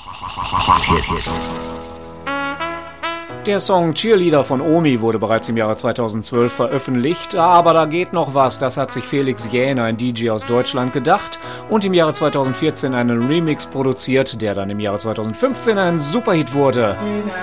Der Song Cheerleader von Omi wurde bereits im Jahre 2012 veröffentlicht, aber da geht noch was, das hat sich Felix Jähner, ein DJ aus Deutschland, gedacht und im Jahre 2014 einen Remix produziert, der dann im Jahre 2015 ein Superhit wurde.